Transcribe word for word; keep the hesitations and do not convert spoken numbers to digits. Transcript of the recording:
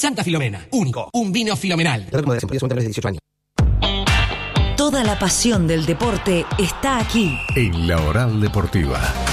Santa Filomena, único, un vino filomenal. dieciocho años. Toda la pasión del deporte está aquí. En La Oral Deportiva.